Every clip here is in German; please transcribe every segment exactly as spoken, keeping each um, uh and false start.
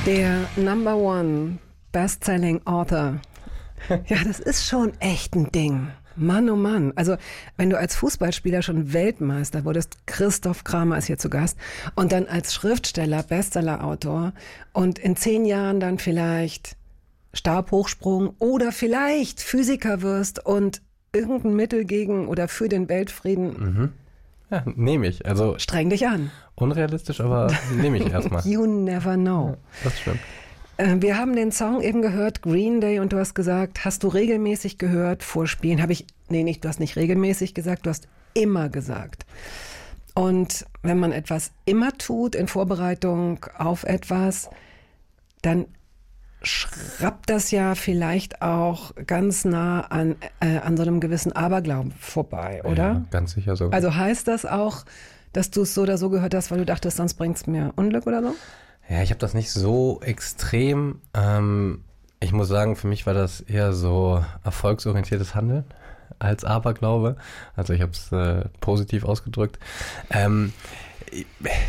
Der Number One Best-Selling Author. Ja, das ist schon echt ein Ding. Mann, oh Mann. Also, wenn du als Fußballspieler schon Weltmeister wurdest, Christoph Kramer ist hier zu Gast, und dann als Schriftsteller, Bestseller-Autor und in zehn Jahren dann vielleicht Stabhochsprung oder vielleicht Physiker wirst und irgendein Mittel gegen oder für den Weltfrieden. Mhm. Ja, nehme ich. Also streng dich an. Unrealistisch, aber nehme ich erstmal. You never know. Ja, das stimmt. Wir haben den Song eben gehört, Green Day, und du hast gesagt, hast du regelmäßig gehört vor Spielen? Habe ich, nee, nicht, du hast nicht regelmäßig gesagt, du hast immer gesagt. Und wenn man etwas immer tut in Vorbereitung auf etwas, dann schrappt das ja vielleicht auch ganz nah an, äh, an so einem gewissen Aberglauben vorbei, oder? Ja, ganz sicher so. Also heißt das auch, dass du es so oder so gehört hast, weil du dachtest, sonst bringt es mir Unglück oder so? Ja, ich habe das nicht so extrem. Ähm, ich muss sagen, für mich war das eher so erfolgsorientiertes Handeln als Aberglaube. Also ich habe es äh, positiv ausgedrückt. Ähm, ich,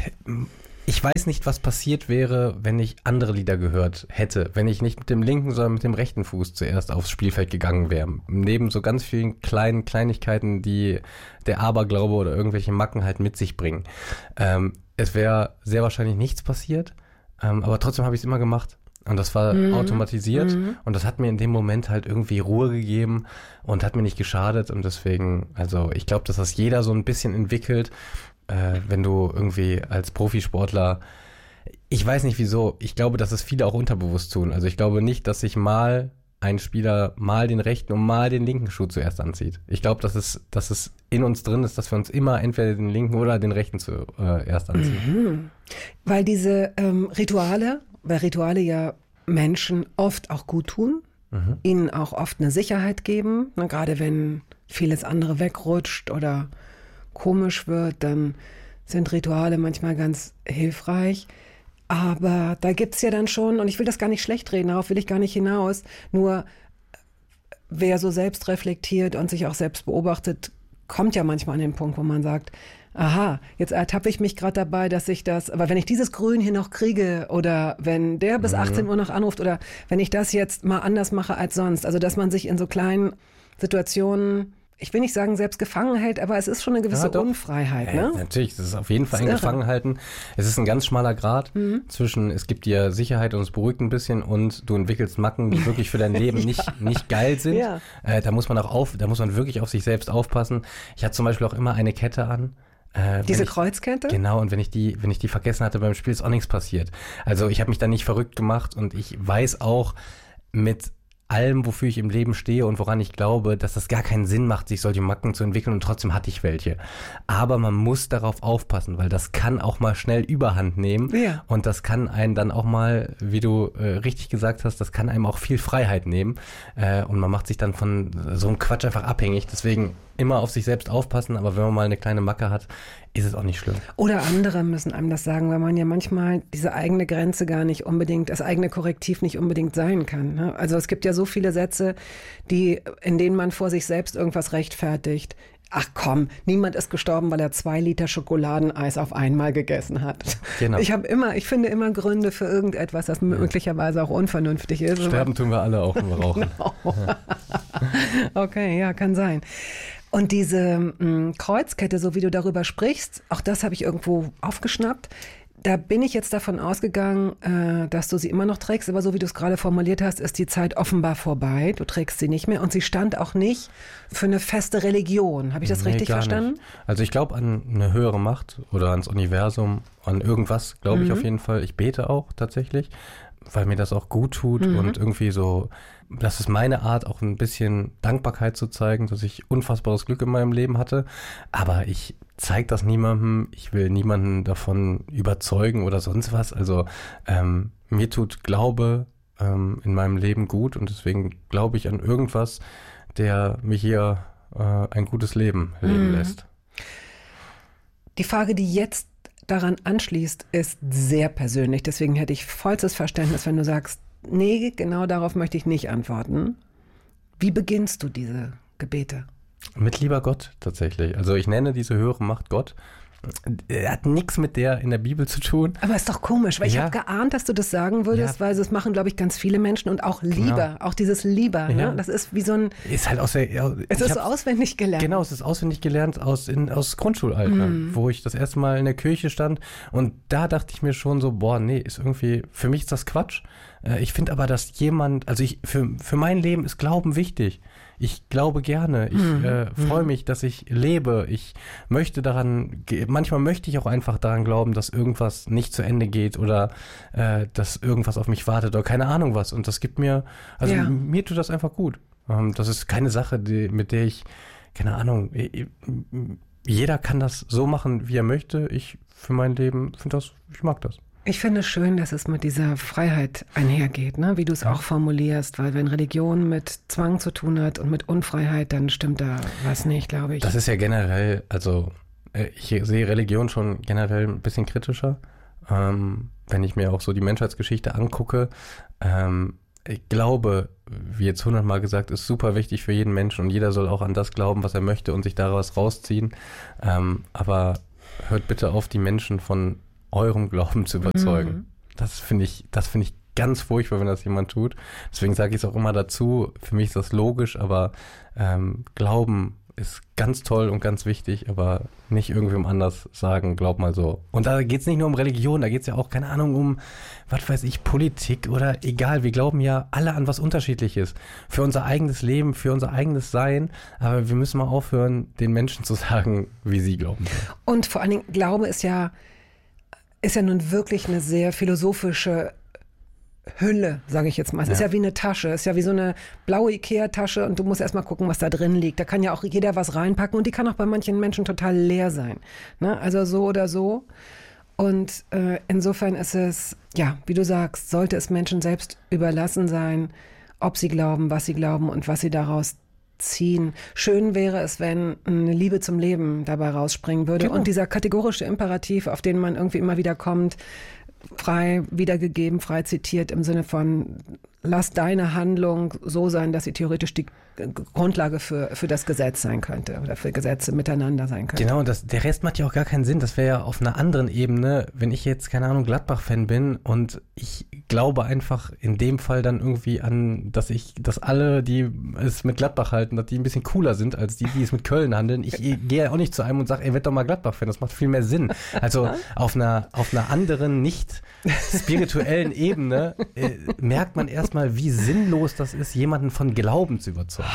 ich weiß nicht, was passiert wäre, wenn ich andere Lieder gehört hätte. Wenn ich nicht mit dem linken, sondern mit dem rechten Fuß zuerst aufs Spielfeld gegangen wäre. Neben so ganz vielen kleinen Kleinigkeiten, die der Aberglaube oder irgendwelche Macken halt mit sich bringen. Ähm, es wäre sehr wahrscheinlich nichts passiert. Ähm, aber trotzdem habe ich es immer gemacht und das war mhm. automatisiert mhm. und das hat mir in dem Moment halt irgendwie Ruhe gegeben und hat mir nicht geschadet und deswegen, also ich glaube, dass das jeder so ein bisschen entwickelt, äh, wenn du irgendwie als Profisportler, ich weiß nicht wieso, ich glaube, dass es viele auch unterbewusst tun, also ich glaube nicht, dass sich mal ein Spieler mal den rechten und mal den linken Schuh zuerst anzieht. Ich glaube, dass es, dass es in uns drin ist, dass wir uns immer entweder den linken oder den rechten zuerst äh, anziehen. Mhm. Weil diese ähm, Rituale, weil Rituale ja Menschen oft auch gut tun, mhm. ihnen auch oft eine Sicherheit geben. Na, gerade wenn vieles andere wegrutscht oder komisch wird, dann sind Rituale manchmal ganz hilfreich. Aber da gibt's ja dann schon, und ich will das gar nicht schlecht reden, darauf will ich gar nicht hinaus, nur wer so selbst reflektiert und sich auch selbst beobachtet, kommt ja manchmal an den Punkt, wo man sagt, aha, jetzt ertappe ich mich gerade dabei, dass ich das, aber wenn ich dieses Grün hier noch kriege oder wenn der bis mhm. achtzehn Uhr noch anruft oder wenn ich das jetzt mal anders mache als sonst, also dass man sich in so kleinen Situationen, ich will nicht sagen, selbst gefangen hält, aber es ist schon eine gewisse ja, Unfreiheit, ne? Ja, natürlich, das ist auf jeden Fall ein Gefangenhalten. Es ist ein ganz schmaler Grat mhm. zwischen, es gibt dir Sicherheit und es beruhigt ein bisschen und du entwickelst Macken, die wirklich für dein Leben ja. nicht, nicht geil sind. Ja. Äh, da muss man auch auf, da muss man wirklich auf sich selbst aufpassen. Ich hatte zum Beispiel auch immer eine Kette an. Äh, Diese ich, Kreuzkette? Genau, und wenn ich die, wenn ich die vergessen hatte beim Spiel, ist auch nichts passiert. Also ich habe mich da nicht verrückt gemacht und ich weiß auch mit allem, wofür ich im Leben stehe und woran ich glaube, dass das gar keinen Sinn macht, sich solche Macken zu entwickeln und trotzdem hatte ich welche. Aber man muss darauf aufpassen, weil das kann auch mal schnell Überhand nehmen ja. und das kann einen dann auch mal, wie du äh, richtig gesagt hast, das kann einem auch viel Freiheit nehmen äh, und man macht sich dann von so einem Quatsch einfach abhängig. Deswegen immer auf sich selbst aufpassen, aber wenn man mal eine kleine Macke hat, ist es auch nicht schlimm. Oder andere müssen einem das sagen, weil man ja manchmal diese eigene Grenze gar nicht unbedingt, das eigene Korrektiv nicht unbedingt sein kann. Ne? Also es gibt ja so viele Sätze, die, in denen man vor sich selbst irgendwas rechtfertigt. Ach komm, niemand ist gestorben, weil er zwei Liter Schokoladeneis auf einmal gegessen hat. Genau. Ich habe immer, ich finde immer Gründe für irgendetwas, das ja. möglicherweise auch unvernünftig ist. Sterben tun wir alle auch im Rauchen. Genau. Okay, ja, kann sein. Und diese mh, Kreuzkette, so wie du darüber sprichst, auch das habe ich irgendwo aufgeschnappt. Da bin ich jetzt davon ausgegangen, äh, dass du sie immer noch trägst, aber so wie du es gerade formuliert hast, ist die Zeit offenbar vorbei. Du trägst sie nicht mehr und sie stand auch nicht für eine feste Religion. Habe ich das nee, richtig verstanden? Nicht. Also ich glaube an eine höhere Macht oder ans Universum, an irgendwas, glaube mhm. ich auf jeden Fall. Ich bete auch tatsächlich, weil mir das auch gut tut mhm. und irgendwie so, das ist meine Art, auch ein bisschen Dankbarkeit zu zeigen, dass ich unfassbares Glück in meinem Leben hatte. Aber ich zeige das niemandem, ich will niemanden davon überzeugen oder sonst was. Also ähm, mir tut Glaube ähm, in meinem Leben gut und deswegen glaube ich an irgendwas, der mich hier äh, ein gutes Leben leben mhm. lässt. Die Frage, die jetzt daran anschließt, ist sehr persönlich. Deswegen hätte ich vollstes Verständnis, wenn du sagst, nee, genau darauf möchte ich nicht antworten. Wie beginnst du diese Gebete? Mit lieber Gott tatsächlich. Also ich nenne diese höhere Macht Gott. hat nichts mit der in der Bibel zu tun. Aber ist doch komisch, weil ja. ich habe geahnt, dass du das sagen würdest, ja. weil das machen, glaube ich, ganz viele Menschen und auch Lieber, genau. auch dieses Lieber. Ja. Ne? Das ist wie so ein... Ist halt aus der... Ja, es ist so auswendig gelernt. Genau, es ist auswendig gelernt aus, in, aus Grundschulalter, mm. wo ich das erste Mal in der Kirche stand und da dachte ich mir schon so, boah, nee, ist irgendwie, für mich ist das Quatsch. Ich finde aber, dass jemand, also ich für, für mein Leben ist Glauben wichtig. Ich glaube gerne, ich mhm. äh, freue mich, dass ich lebe. Ich möchte daran, manchmal möchte ich auch einfach daran glauben, dass irgendwas nicht zu Ende geht oder äh, dass irgendwas auf mich wartet oder keine Ahnung was. Und das gibt mir, also ja. mir tut das einfach gut. Ähm, das ist keine Sache, die, mit der ich, keine Ahnung, jeder kann das so machen, wie er möchte. Ich für mein Leben finde das, ich mag das. Ich finde es schön, dass es mit dieser Freiheit einhergeht, ne? Wie du es ja. auch formulierst, weil wenn Religion mit Zwang zu tun hat und mit Unfreiheit, dann stimmt da was nicht, glaube ich. Das ist ja generell, also ich sehe Religion schon generell ein bisschen kritischer, ähm, wenn ich mir auch so die Menschheitsgeschichte angucke. Ähm, ich glaube, wie jetzt hundertmal gesagt, ist super wichtig für jeden Menschen und jeder soll auch an das glauben, was er möchte und sich daraus rausziehen. Ähm, aber hört bitte auf, die Menschen von eurem Glauben zu überzeugen. Mhm. Das finde ich, das finde ich ganz furchtbar, wenn das jemand tut. Deswegen sage ich es auch immer dazu. Für mich ist das logisch, aber ähm, Glauben ist ganz toll und ganz wichtig, aber nicht irgendwem anders sagen, glaub mal so. Und da geht es nicht nur um Religion, da geht es ja auch, keine Ahnung, um, was weiß ich, Politik oder egal. Wir glauben ja alle an was Unterschiedliches. Für unser eigenes Leben, für unser eigenes Sein. Aber wir müssen mal aufhören, den Menschen zu sagen, wie sie glauben. Und vor allen Dingen, Glaube ist ja ist ja nun wirklich eine sehr philosophische Hülle, sage ich jetzt mal. Es ja. ist ja wie eine Tasche, es ist ja wie so eine blaue Ikea-Tasche und du musst erst mal gucken, was da drin liegt. Da kann ja auch jeder was reinpacken und die kann auch bei manchen Menschen total leer sein. Ne? Also so oder so. Und äh, insofern ist es, ja, wie du sagst, sollte es Menschen selbst überlassen sein, ob sie glauben, was sie glauben und was sie daraus ziehen. Schön wäre es, wenn eine Liebe zum Leben dabei rausspringen würde. Genau. Und dieser kategorische Imperativ, auf den man irgendwie immer wieder kommt, frei wiedergegeben, frei zitiert im Sinne von lass deine Handlung so sein, dass sie theoretisch die Grundlage für, für das Gesetz sein könnte oder für Gesetze miteinander sein könnte. Genau, das, der Rest macht ja auch gar keinen Sinn. Das wäre ja auf einer anderen Ebene, wenn ich jetzt, keine Ahnung, Gladbach-Fan bin und ich glaube einfach in dem Fall dann irgendwie an, dass ich, dass alle, die es mit Gladbach halten, dass die ein bisschen cooler sind als die, die es mit Köln handeln. Ich gehe ja auch nicht zu einem und sage, ey, werd doch mal Gladbach-Fan, das macht viel mehr Sinn. Also auf einer, auf einer anderen, nicht spirituellen Ebene äh, merkt man erstmal, wie sinnlos das ist, jemanden von Glauben zu überzeugen.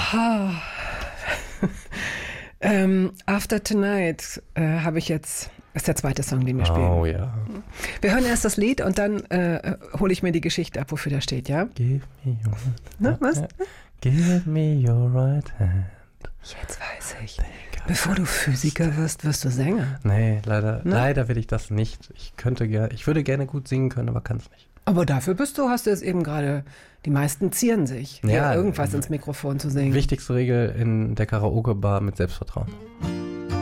ähm, After Tonight äh, habe ich jetzt, ist der zweite Song, den wir spielen. Oh ja. Wir hören erst das Lied und dann äh, hole ich mir die Geschichte ab, wofür das steht, ja? Give me your Na, was? Give me your right hand. Jetzt weiß ich. Bevor du Physiker wirst, wirst du Sänger. Nee, leider, ne? leider will ich das nicht. Ich könnte gerne, ich würde gerne gut singen können, aber kann es nicht. Aber dafür bist du, hast du es eben gerade, die meisten zieren sich, ja, irgendwas ins Mikrofon zu singen. Wichtigste Regel in der Karaoke-Bar mit Selbstvertrauen.